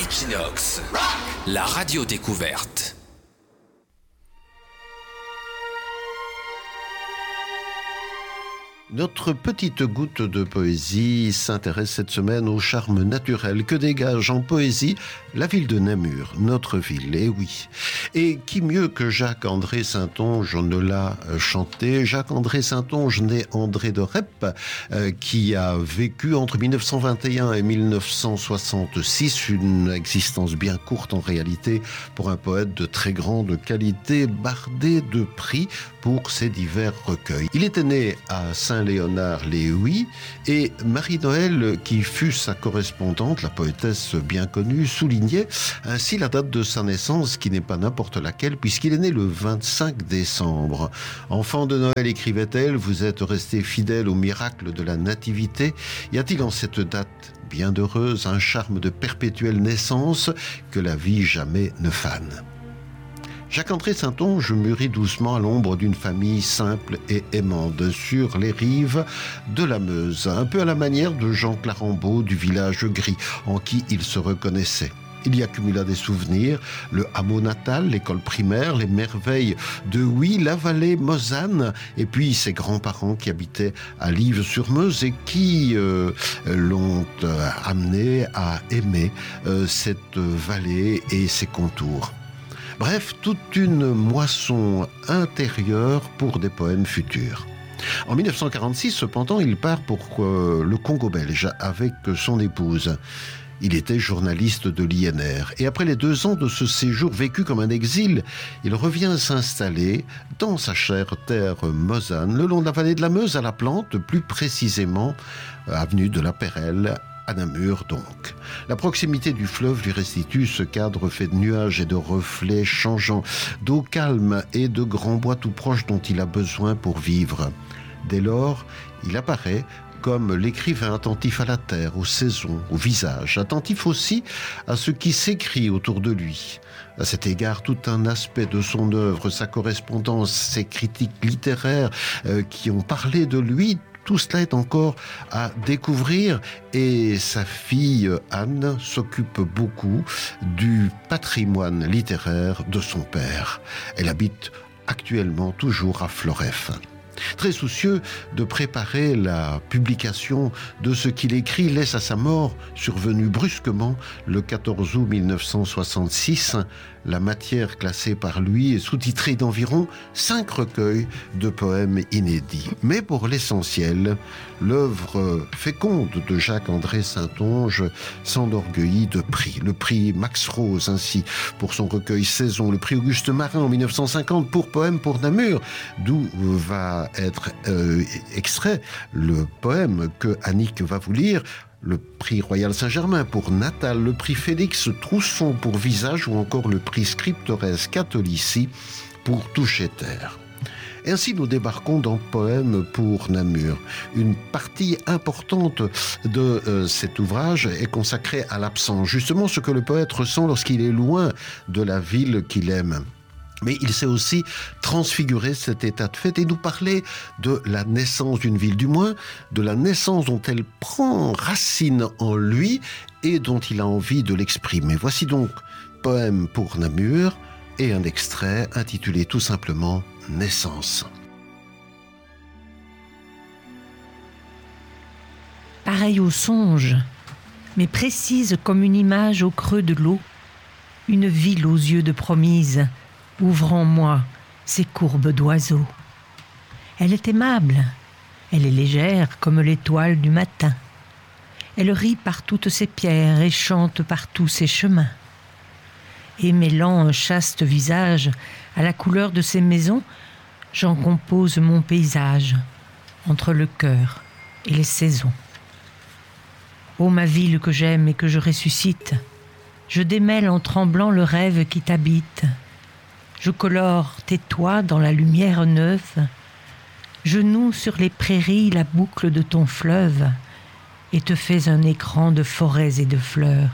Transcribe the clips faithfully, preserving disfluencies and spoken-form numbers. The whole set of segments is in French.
Equinox, la radio découverte. Notre petite goutte de poésie s'intéresse cette semaine au charme naturel que dégage en poésie la ville de Namur, notre ville, et oui. Et qui mieux que Jacques-André Saintonge ne l'a chanté? Jacques-André Saintonge, né André de Rep, euh, qui a vécu entre mille neuf cent vingt et un et mille neuf cent soixante-six, une existence bien courte en réalité pour un poète de très grande qualité, bardé de prix pour ses divers recueils. Il était né à Saint-Léonard-les-Huy et Marie-Noël, qui fut sa correspondante, la poétesse bien connue, soulignait ainsi la date de sa naissance, qui n'est pas n'importe laquelle, puisqu'il est né le vingt-cinq décembre. Enfant de Noël, écrivait-elle, vous êtes resté fidèle au miracle de la nativité. Y a-t-il en cette date bien heureuse un charme de perpétuelle naissance que la vie jamais ne fane? Jacques-André Saintonge mûrit doucement à l'ombre d'une famille simple et aimante sur les rives de la Meuse, un peu à la manière de Jean Clarambeau du village gris, en qui il se reconnaissait. Il y accumula des souvenirs, le hameau natal, l'école primaire, les merveilles de Huy, la vallée mosane, et puis ses grands-parents qui habitaient à Lives-sur-Meuse et qui euh, l'ont euh, amené à aimer euh, cette vallée et ses contours. Bref, toute une moisson intérieure pour des poèmes futurs. En mille neuf cent quarante-six, cependant, il part pour euh, le Congo belge avec son épouse. Il était journaliste de l'I N R. Et après les deux ans de ce séjour vécu comme un exil, il revient s'installer dans sa chère terre mosane, le long de la vallée de la Meuse à la Plante, plus précisément avenue de la Perelle, à Namur donc. La proximité du fleuve lui restitue ce cadre fait de nuages et de reflets changeants, d'eau calme et de grands bois tout proches dont il a besoin pour vivre. Dès lors, il apparaît comme l'écrivain attentif à la terre, aux saisons, au visage, attentif aussi à ce qui s'écrit autour de lui. À cet égard, tout un aspect de son œuvre, sa correspondance, ses critiques littéraires euh, qui ont parlé de lui, tout cela est encore à découvrir et sa fille Anne s'occupe beaucoup du patrimoine littéraire de son père. Elle habite actuellement toujours à Floreffe. Très soucieux de préparer la publication de ce qu'il écrit, laisse à sa mort, survenue brusquement le quatorze août mille neuf cent soixante-six, la matière classée par lui est sous-titrée d'environ cinq recueils de poèmes inédits. Mais pour l'essentiel, l'œuvre féconde de Jacques-André Saintonge s'enorgueillit de prix. Le prix Max Rose ainsi pour son recueil Saison, le prix Auguste Marin en mille neuf cent cinquante pour Poème pour Namur, d'où va être euh, extrait le poème que Annick va vous lire, le prix Royal Saint-Germain pour Natal, le prix Félix Trousson pour Visage ou encore le prix Scriptores Catholici pour Toucher Terre. Et ainsi nous débarquons dans Poème pour Namur. Une partie importante de euh, cet ouvrage est consacrée à l'absence, justement ce que le poète ressent lorsqu'il est loin de la ville qu'il aime. Mais il sait aussi transfigurer cet état de fait et nous parler de la naissance d'une ville, du moins de la naissance dont elle prend racine en lui et dont il a envie de l'exprimer. Voici donc Poème pour Namur et un extrait intitulé tout simplement Naissance. Pareil au songe, mais précise comme une image au creux de l'eau, une ville aux yeux de promise, ouvre en moi ses courbes d'oiseau. Elle est aimable, elle est légère comme l'étoile du matin. Elle rit par toutes ses pierres et chante par tous ses chemins. Et mêlant un chaste visage à la couleur de ses maisons, j'en compose mon paysage entre le cœur et les saisons. Ô ma ville que j'aime et que je ressuscite, je démêle en tremblant le rêve qui t'habite. Je colore tes toits dans la lumière neuve, je noue sur les prairies la boucle de ton fleuve et te fais un écran de forêts et de fleurs.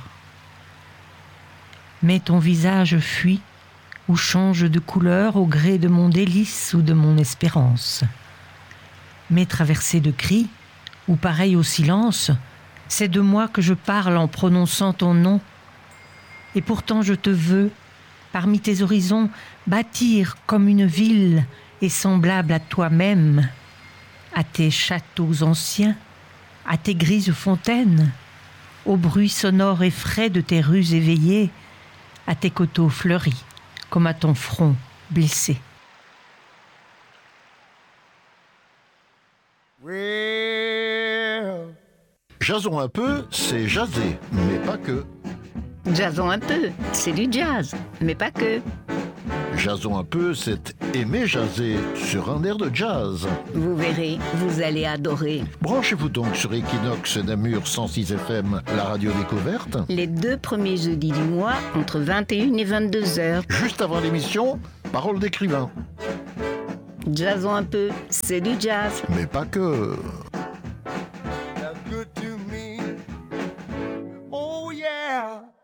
Mais ton visage fuit ou change de couleur au gré de mon délice ou de mon espérance. Mais traversé de cris ou pareil au silence, c'est de moi que je parle en prononçant ton nom. Et pourtant je te veux, parmi tes horizons, bâtir comme une ville et semblable à toi-même, à tes châteaux anciens, à tes grises fontaines, au bruit sonore et frais de tes rues éveillées, à tes coteaux fleuris, comme à ton front blessé. Well. Jason un peu, c'est jaser, mais pas que. Jason un peu, c'est du jazz, mais pas que. Jason un peu, c'est aimer jaser sur un air de jazz. Vous verrez, vous allez adorer. Branchez-vous donc sur Equinox Namur cent six F M, la radio découverte. Les deux premiers jeudis du mois, entre vingt et une et vingt-deux heures. Juste avant l'émission, parole d'écrivain. Jason un peu, c'est du jazz. Mais pas que. Good to me. Oh yeah.